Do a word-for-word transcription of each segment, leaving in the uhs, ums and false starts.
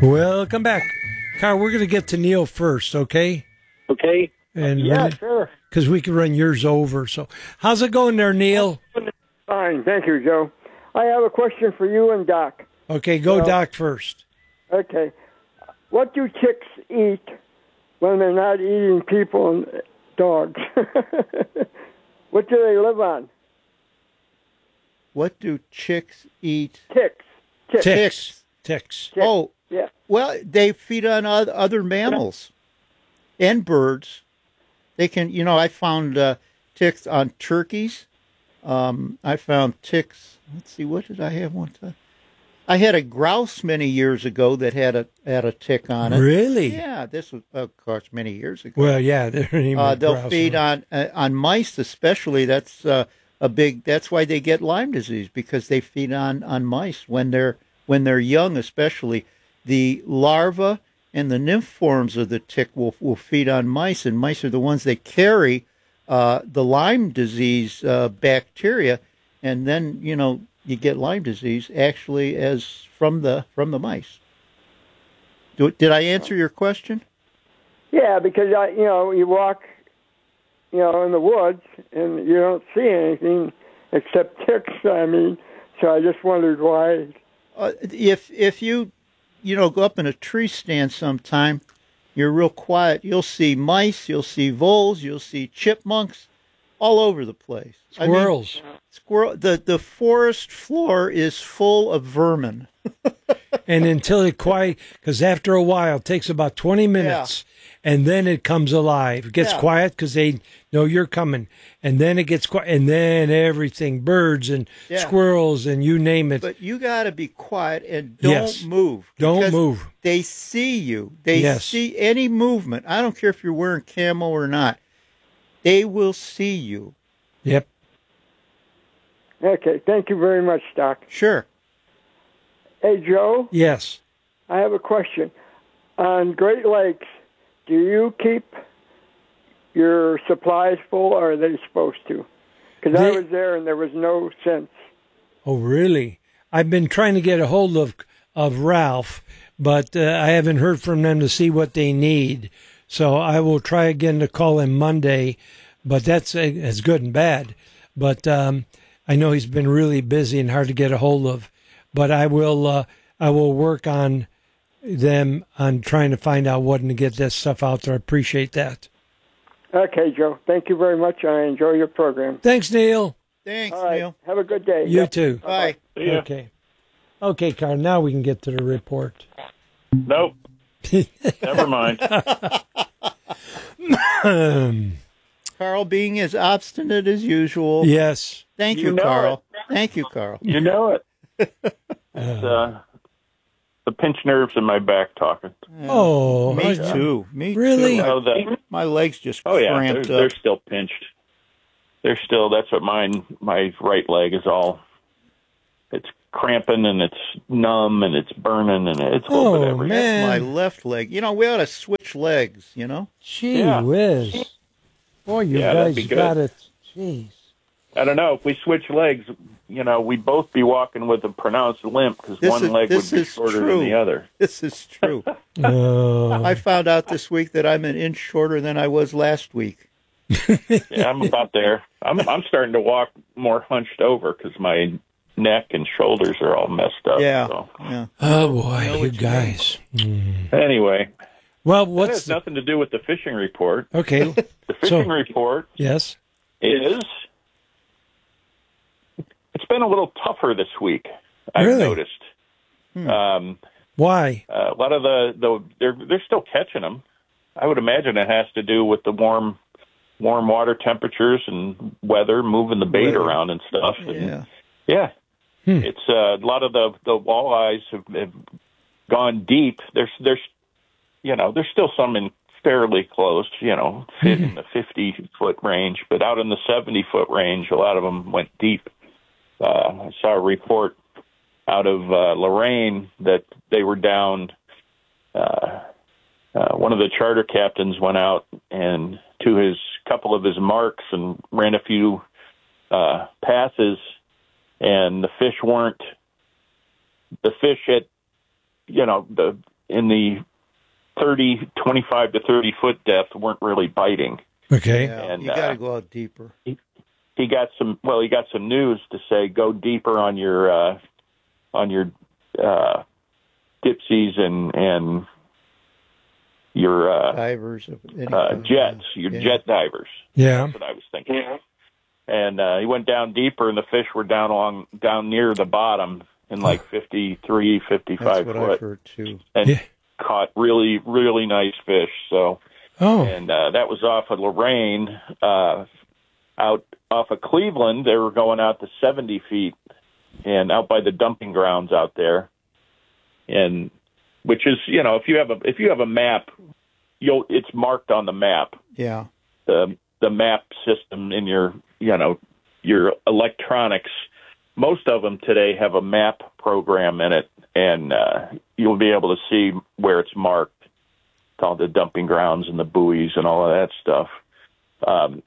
Welcome back. Carl, we're going to get to Neil first, okay? Okay. And yeah, sure. Because we can run yours over. So, how's it going there, Neil? Fine, thank you, Joe. I have a question for you and Doc. Okay, go So, Doc first. Okay. What do chicks eat when they're not eating people and dogs? What do they live on? What do chicks eat? Ticks. Ticks. Ticks. Ticks. Ticks. Oh, Yeah. well, they feed on oth- other mammals and birds. They can, you know, I found uh, ticks on turkeys. Um, I found ticks. Let's see, what did I have one time? I had a grouse many years ago that had a had a tick on it. Really? Yeah, this was, of course, many years ago. Well, yeah, they're even Uh, they'll grouse feed on. on uh, on mice, especially. That's uh, a big. That's why they get Lyme disease, because they feed on, on mice when they're when they're young, especially. The larva and the nymph forms of the tick will will feed on mice, and mice are the ones that carry uh, the Lyme disease uh, bacteria, and then you know you get Lyme disease actually as from the from the mice. Do, did I answer your question? Yeah, because I, you know, you walk, you know, in the woods and you don't see anything except ticks. I mean, so I just wondered why. Uh, if if you you know go up in a tree stand sometime, you're real quiet. You'll see mice, you'll see voles, you'll see chipmunks, all over the place. Squirrels. I mean, squirrel. The the forest floor is full of vermin. And until it quiet, because after a while, it takes about twenty minutes, and then it comes alive. It gets Yeah. quiet because they know you're coming, and then it gets quiet, and then everything, birds and Yeah. squirrels and you name it. But you got to be quiet and don't Yes. move. Don't because move. They see you. They Yes. see any movement. I don't care if you're wearing camo or not. They will see you. Yep. Okay, thank you very much, Doc. Sure. Hey, Joe, Yes. I have a question. On Great Lakes, do you keep your supplies full, or are they supposed to? Because I They- was there and there was no sense. Oh, really? I've been trying to get a hold of of Ralph, but uh, I haven't heard from them to see what they need. So I will try again to call him Monday, but that's uh, it's good and bad. But um, I know he's been really busy and hard to get a hold of. But I will uh, I will work on them on trying to find out what and to get this stuff out there. I appreciate that. Okay, Joe. Thank you very much. I enjoy your program. Thanks, Neil. Thanks, All right. Neil. Have a good day. You Yep. too. Bye. Yeah. Okay. Okay, Carl. Now we can get to the report. Nope. Never mind. Carl being as obstinate as usual. Yes. Thank You you, know Carl. Thank you, Carl. You know it. It's uh, the pinched nerves in my back talking. Oh, Me I- too. Me Really? too. Oh, the, My legs just oh yeah, they're, cramped they're up. still pinched. They're still. That's what mine. My right leg is all. It's cramping and it's numb and it's burning and it's a little bit Oh, everything. man. My left leg. You know, we ought to switch legs, you know? Gee Yeah. whiz. Boy, you Yeah, that'd guys be good. got it. Jeez. I don't know if we switch legs. You know, we'd both be walking with a pronounced limp because This one is- leg would this be is shorter true. than the other. This is true. Oh. I found out this week that I'm an inch shorter than I was last week. Yeah, I'm about there. I'm I'm starting to walk more hunched over because my neck and shoulders are all messed up. Yeah. So. Yeah. Oh, boy, know you what you guys. Mm. Anyway, Well, that what's has the... nothing to do with the fishing report. Okay. The fishing So- report Yes. is it's been a little tougher this week. I've Really? noticed. Um, Why? uh, a lot of the, the they're they're still catching them. I would imagine it has to do with the warm warm water temperatures and weather, moving the bait Weather. around and stuff. And, Yeah. yeah. Hmm. It's uh, a lot of the the walleyes have, have gone deep. There's there's you know there's still some in fairly close, you know, fit in the fifty foot range, but out in the seventy foot range, a lot of them went deep. Uh, I saw a report out of uh, Lorraine that they were down. Uh, uh, one of the charter captains went out and to his couple of his marks and ran a few uh, passes, and the fish weren't. The fish had, you know, the in the thirty, twenty-five to thirty foot depth weren't really biting. Okay. Yeah, And, you got to uh, go out deeper. He, he got some. Well, he got some news to say go deeper on your uh, on your uh, dipsies and and your uh, Divers of any uh, kind. jets, your Yeah. jet divers. Yeah. That's what I was thinking. And uh, he went down deeper, and the fish were down along down near the bottom in like fifty-three, fifty-five That's what foot, I've heard too. and Yeah. caught really, really nice fish. So, Oh. and uh, that was off of Lorraine, uh, out off of Cleveland. They were going out to seventy feet, and out by the dumping grounds out there, and which is, you know, if you have a if you have a map, you'll it's marked on the map. Yeah. The the map system in your you know your electronics. Most of them today have a map program in it, and uh, you'll be able to see where it's marked, all the dumping grounds and the buoys and all of that stuff. Um,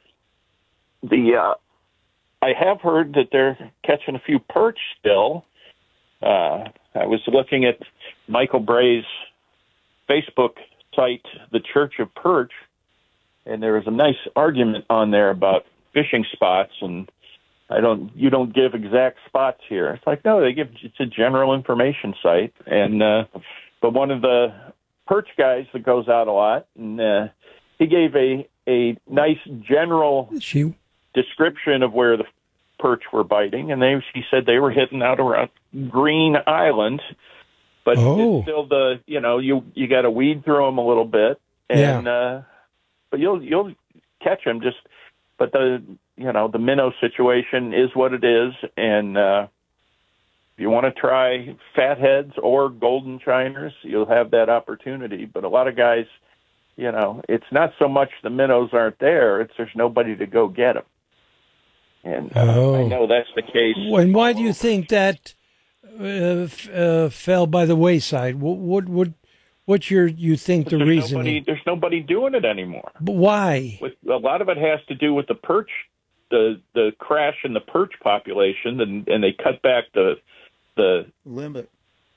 the uh, I have heard that they're catching a few perch still. Uh, I was looking at Michael Bray's Facebook site, The Church of Perch, and there was a nice argument on there about fishing spots, and I don't, you don't give exact spots here. It's like, no, they give, it's a general information site, and uh, but one of the perch guys that goes out a lot, and uh, he gave a a nice general She. description of where the perch were biting, and they he said they were hitting out around Green Island, but Oh. it's still the you know you you got to weed through them a little bit, and Yeah. uh, but you'll you'll catch them just. But the you know the minnow situation is what it is, and uh, if you want to try fatheads or golden shiners, you'll have that opportunity. But a lot of guys, you know, it's not so much the minnows aren't there; it's there's nobody to go get them. And uh, Oh. I know that's the case. And why do you think that uh, f- uh, fell by the wayside? What what what what's your you think the there's reason? nobody, there's nobody doing it anymore. But why? With, a lot of it has to do with the perch, the the crash in the perch population, and, and they cut back the the Limit.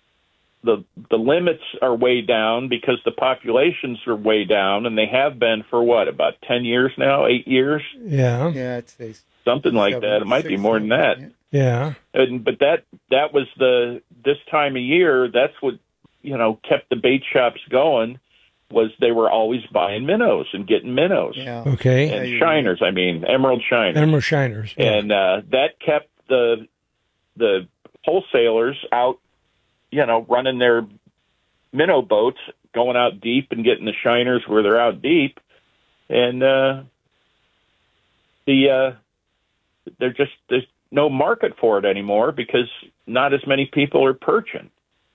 the the limits are way down because the populations are way down, and they have been for what, about ten years now, eight years, Yeah. Yeah, I'd say something like seven, that. It might be six, more than that. seven, Yeah. And, but that that was the this time of year. That's what you know kept the bait shops going. Was they were always buying minnows and getting minnows Yeah. Okay. and Yeah, shiners. I mean, emerald shiners, Emerald shiners. Yeah. and uh, that kept the the wholesalers out. You know, running their minnow boats, going out deep and getting the shiners where they're out deep, and uh, the uh, they're just there's no market for it anymore because not as many people are perching.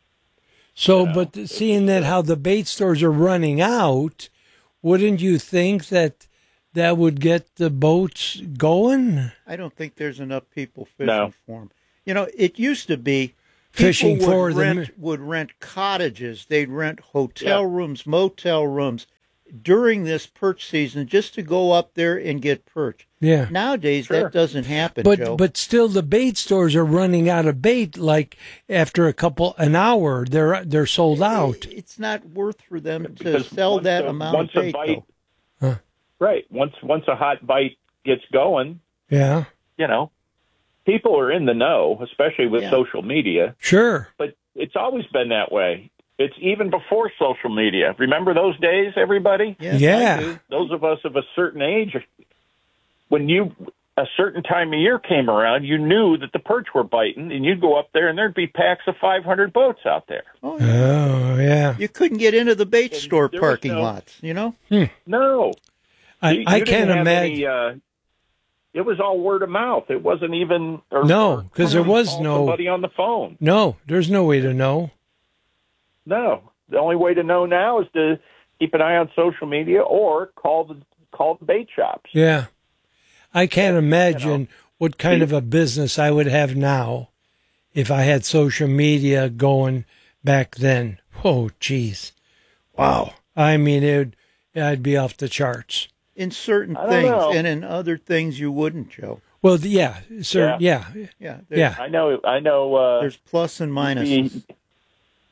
So, but seeing that how the bait stores are running out, wouldn't you think that that would get the boats going? I don't think there's enough people fishing No. for them. You know, it used to be Fishing people for would them. rent, would rent cottages. They'd rent hotel Yeah. rooms, motel rooms during this perch season just to go up there and get perch. Yeah. Nowadays, Sure. that doesn't happen, But Joe. but still, the bait stores are running out of bait. Like after a couple an hour, they're they're sold out. It's not worth for them to Because sell once that a- amount once of a bait, bite- though. Huh. Right. Once once a hot bite gets going, Yeah, you know, people are in the know, especially with Yeah. social media. sure. But it's always been that way. It's even before social media. Remember those days, everybody? Yes, I Yeah. do. Those of us of a certain age, when you a certain time of year came around, you knew that the perch were biting, and you'd go up there, and there'd be packs of five hundred boats out there. Oh, yeah. Oh yeah. You couldn't get into the bait And store there was parking no- lots, you know? No, I, You- I you can't didn't have imagine. Any, uh, it was all word of mouth. It wasn't even or, No, or 'cause there was call no- somebody on the phone. No, there's no way to know. No, the only way to know now is to keep an eye on social media or call the call the bait shops. Yeah, I can't imagine what kind of a business I would have now if I had social media going back then. Oh, geez, wow. I mean, it would, I'd be off the charts. In certain I don't things, know. and in other things you wouldn't, Joe. Well, yeah, sir, yeah, Yeah, there's, yeah. I know. I know. Uh, there's plus and minuses. you'd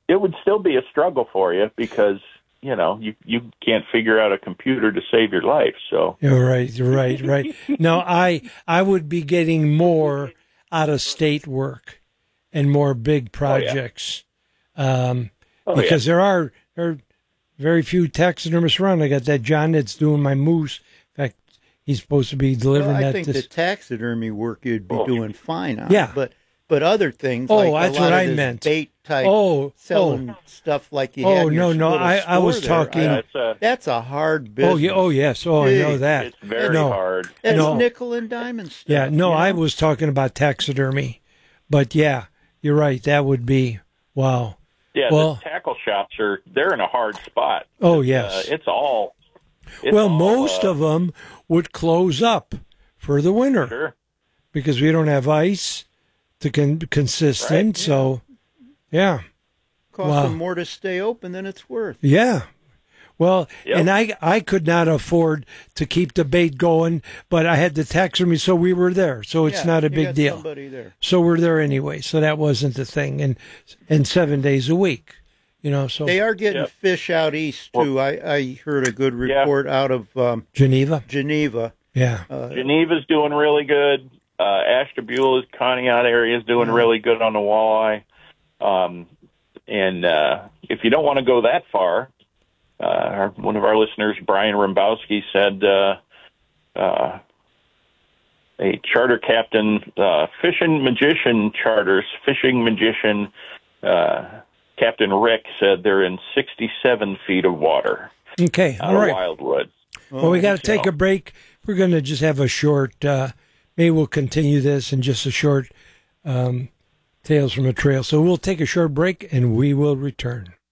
it would still be a struggle for you because, you know, you, you can't figure out a computer to save your life. So You're right, you're right, right. No, I I would be getting more out of state work and more big projects. Um, Oh, because there are there are very few taxidermists around. I got that John that's doing my moose. In fact, he's supposed to be delivering Well, I that think this the taxidermy work you'd be Oh. doing fine on. Yeah. But but other things Oh, like that's a lot what of I this meant. bait type Oh, selling oh. stuff like you Oh, had in no, your no, little I- I was store there, talking- yeah, it's a, that's a hard business. Oh yeah, oh yes, oh I know Big. that. it's very no. hard. That's No. nickel and diamond stuff. Yeah, no, you know? I was talking about taxidermy, but yeah, you're right. That would be wow. Yeah, Well- the tackle shops are, they're in a hard spot. Oh Uh, yes. it's all. It's well, all, most uh, of them would close up for the winter Sure. because we don't have ice to con- consistent. Right, So, yeah, Costs Wow. them more to stay open than it's worth. yeah. Well, Yep. and I I could not afford to keep the bait going, but I had the taxidermy, so we were there. So it's Yeah, not a you big got deal. Somebody there. So we're there anyway. So that wasn't the thing, and and seven days a week, you know. So They are getting Yep. fish out east too. I, I heard a good Yeah. report out of um, Geneva, Geneva. yeah. Uh, Geneva's doing really good. Uh, Ashtabula's Conneaut area is doing really good on the walleye. Um, and uh, if you don't want to go that far, uh, our, one of our listeners, Brian Rimbowski, said uh, uh, a charter captain, uh, fishing magician charters, fishing magician, uh, Captain Rick said they're in sixty-seven feet of water Okay, out all right. of Wildwood. Well, we got to so- take a break. We're going to just have a short. Uh, maybe we'll continue this in just a short um, tales from a trail. So we'll take a short break and we will return.